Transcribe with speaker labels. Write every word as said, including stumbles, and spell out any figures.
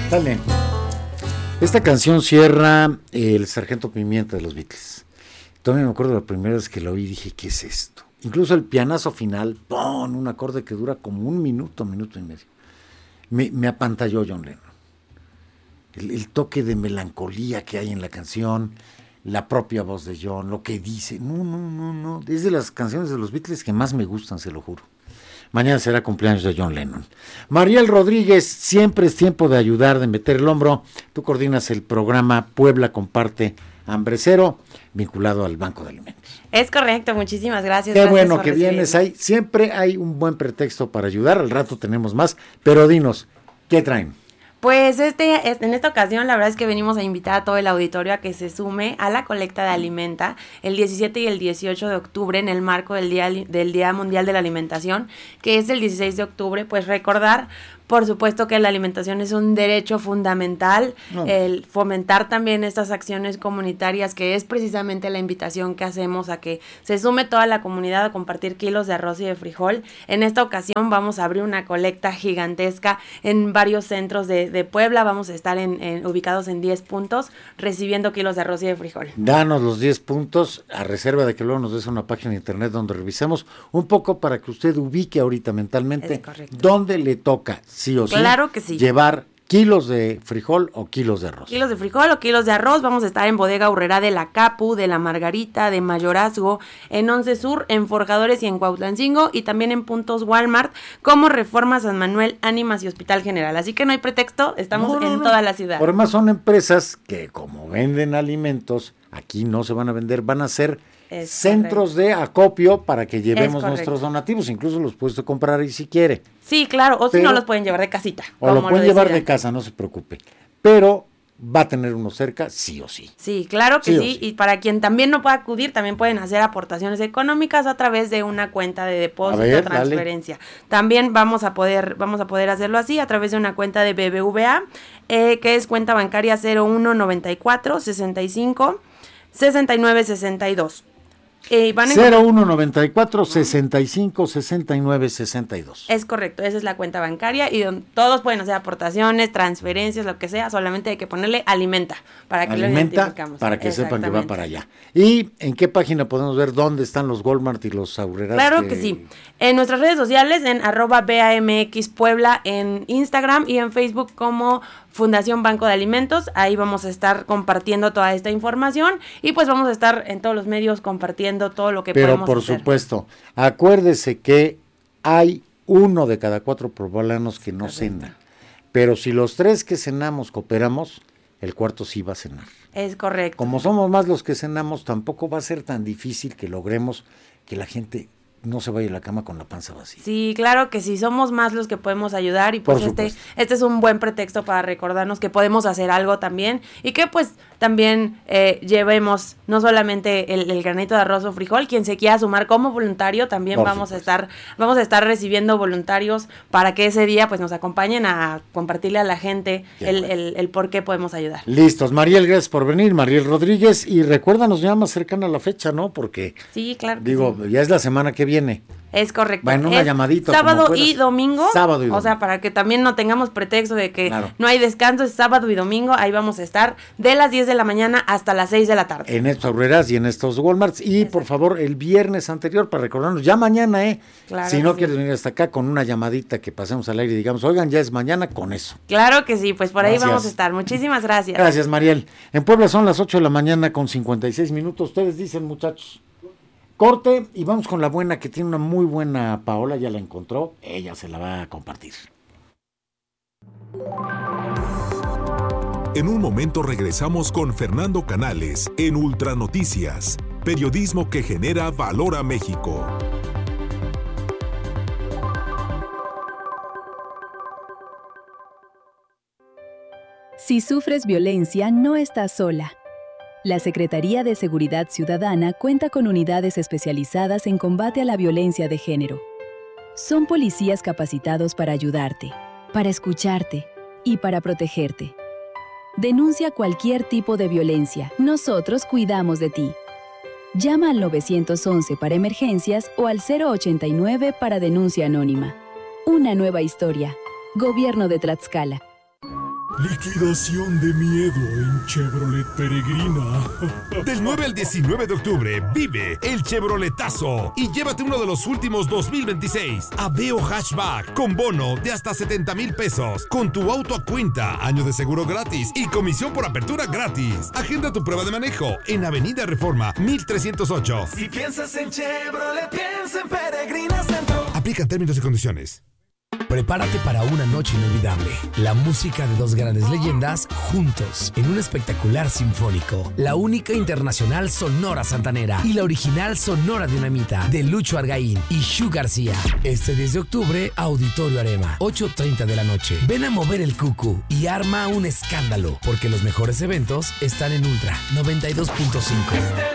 Speaker 1: Dale. Esta canción cierra El Sargento Pimienta de los Beatles. Todavía me acuerdo la primera vez que la oí y dije, ¿qué es esto? Incluso el pianazo final, ¡pum!, un acorde que dura como un minuto, minuto y medio. Me, me apantalló John Lennon. El, el toque de melancolía que hay en la canción, la propia voz de John, lo que dice. No, no, no, no. Es de las canciones de los Beatles que más me gustan, se lo juro. Mañana será cumpleaños de John Lennon. Mariel Rodríguez, siempre es tiempo de ayudar, de meter el hombro. Tú coordinas el programa Puebla Comparte Hambre Cero, vinculado al Banco de Alimentos.
Speaker 2: Es correcto, muchísimas gracias.
Speaker 1: Qué
Speaker 2: gracias
Speaker 1: bueno que vienes ahí. Siempre hay un buen pretexto para ayudar, al rato tenemos más, pero dinos, ¿qué traen?
Speaker 2: Pues este, este, en esta ocasión la verdad es que venimos a invitar a todo el auditorio a que se sume a la colecta de Alimenta el diecisiete y el dieciocho de octubre en el marco del Día, del Día Mundial de la Alimentación, que es el dieciséis de octubre. Pues recordar, por supuesto, que la alimentación es un derecho fundamental, no. el fomentar también estas acciones comunitarias, que es precisamente la invitación que hacemos a que se sume toda la comunidad a compartir kilos de arroz y de frijol. En esta ocasión vamos a abrir una colecta gigantesca en varios centros de, de Puebla. Vamos a estar en, en, ubicados en diez puntos recibiendo kilos de arroz y de frijol.
Speaker 1: Danos los diez puntos a reserva de que luego nos des una página de internet donde revisemos un poco para que usted ubique ahorita mentalmente dónde le toca. Sí o sí,
Speaker 2: claro que sí.
Speaker 1: Llevar kilos de frijol o kilos de arroz.
Speaker 2: Kilos de frijol o kilos de arroz. Vamos a estar en Bodega Aurrerá de la Capu, de la Margarita, de Mayorazgo, en Once Sur, en Forjadores y en Cuautlancingo, y también en puntos Walmart como Reforma, San Manuel, Ánimas y Hospital General. Así que no hay pretexto, estamos no, no, en no. toda la ciudad.
Speaker 1: Por más son empresas que, como venden alimentos, aquí no se van a vender, van a ser Es centros correcto. de acopio para que llevemos nuestros donativos, incluso los puedes comprar ahí si quiere.
Speaker 2: Sí, claro, o si no los pueden llevar de casita.
Speaker 1: O lo pueden lo llevar de casa, no se preocupe. Pero va a tener uno cerca, sí o sí.
Speaker 2: Sí, claro que sí,
Speaker 1: sí,
Speaker 2: sí. Y para quien también no pueda acudir, también pueden hacer aportaciones económicas a través de una cuenta de depósito o transferencia. Dale. También vamos a poder, vamos a poder hacerlo así a través de una cuenta de B B V A, eh, que es cuenta bancaria cero uno noventa y cuatro sesenta y cinco sesenta y nueve sesenta y dos. Eh, van
Speaker 1: cero uno noventa y cuatro sesenta y cinco sesenta y nueve sesenta y dos.
Speaker 2: Es correcto, esa es la cuenta bancaria y donde todos pueden hacer aportaciones, transferencias, lo que sea, solamente hay que ponerle Alimenta para que
Speaker 1: Alimenta,
Speaker 2: lo identificamos.
Speaker 1: Para que sepan que va para allá. ¿Y en qué página podemos ver dónde están los Walmart y los Aurreras?
Speaker 2: Claro que...
Speaker 1: que
Speaker 2: sí. En nuestras redes sociales, en arroba B A M X Puebla en Instagram y en Facebook como Fundación Banco de Alimentos. Ahí vamos a estar compartiendo toda esta información y pues vamos a estar en todos los medios compartiendo todo lo que
Speaker 1: Pero
Speaker 2: podemos
Speaker 1: por
Speaker 2: hacer.
Speaker 1: supuesto, acuérdese que hay uno de cada cuatro poblanos que no cena. Pero si los tres que cenamos cooperamos, el cuarto sí va a cenar.
Speaker 2: Es correcto.
Speaker 1: Como somos más los que cenamos, tampoco va a ser tan difícil que logremos que la gente no se vaya a la cama con la panza vacía.
Speaker 2: Sí, claro que sí, somos más los que podemos ayudar y pues este, este es un buen pretexto para recordarnos que podemos hacer algo también y que pues también eh, llevemos no solamente el, el granito de arroz o frijol, quien se quiera sumar como voluntario, también Por vamos supuesto. a estar vamos a estar recibiendo voluntarios para que ese día pues nos acompañen a compartirle a la gente el, bueno. el, el por qué podemos ayudar.
Speaker 1: Listos, Mariel, gracias por venir, Mariel Rodríguez, y recuérdanos ya más cercana a la fecha, ¿no? Porque
Speaker 2: sí, claro que
Speaker 1: digo,
Speaker 2: sí.
Speaker 1: ya es la semana que viene.
Speaker 2: Es correcto.
Speaker 1: Bueno, una
Speaker 2: es
Speaker 1: llamadita.
Speaker 2: Sábado y domingo.
Speaker 1: Sábado y domingo.
Speaker 2: O sea, para que también no tengamos pretexto de que
Speaker 1: claro.
Speaker 2: no hay descanso, es sábado y domingo. Ahí vamos a estar de las diez de la mañana hasta las seis de la tarde.
Speaker 1: En estos Aurreras y en estos Walmarts. Y Exacto. por favor, el viernes anterior, para recordarnos, ya mañana, ¿eh?
Speaker 2: Claro
Speaker 1: si no
Speaker 2: sí.
Speaker 1: quieres venir hasta acá con una llamadita que pasemos al aire y digamos, oigan, ya es mañana, con eso.
Speaker 2: Claro que sí, pues por
Speaker 1: gracias.
Speaker 2: ahí vamos a estar. Muchísimas gracias.
Speaker 1: Gracias, Mariel. En Puebla son las ocho de la mañana con cincuenta y seis minutos. Ustedes dicen, muchachos. Corte y vamos con la buena que tiene una muy buena Paola, ya la encontró, ella se la va a compartir.
Speaker 3: En un momento regresamos con Fernando Canales en Ultra Noticias, periodismo que genera valor a México.
Speaker 4: Si sufres violencia, no estás sola. La Secretaría de Seguridad Ciudadana cuenta con unidades especializadas en combate a la violencia de género. Son policías capacitados para ayudarte, para escucharte y para protegerte. Denuncia cualquier tipo de violencia. Nosotros cuidamos de ti. Llama al nueve once para emergencias o al cero ochenta y nueve para denuncia anónima. Una nueva historia. Gobierno de Tlaxcala.
Speaker 5: Liquidación de miedo en Chevrolet Peregrina.
Speaker 6: Del nueve al diecinueve de octubre, vive el Chevroletazo y llévate uno de los últimos dos mil veintiséis Aveo Hatchback con bono de hasta setenta mil pesos, con tu auto a cuenta, año de seguro gratis y comisión por apertura gratis. Agenda tu prueba de manejo en Avenida Reforma mil trescientos ocho.
Speaker 7: Si piensas en Chevrolet, piensa en Peregrina Centro.
Speaker 6: Aplica términos y condiciones.
Speaker 8: Prepárate para una noche inolvidable. La música de dos grandes leyendas juntos en un espectacular sinfónico. La única internacional Sonora Santanera y la original Sonora Dinamita de Lucho Argaín y Shu García. Este diez de octubre, Auditorio Arema, ocho treinta de la noche. Ven a mover el cucu y arma un escándalo, porque los mejores eventos están en Ultra noventa y dos punto cinco.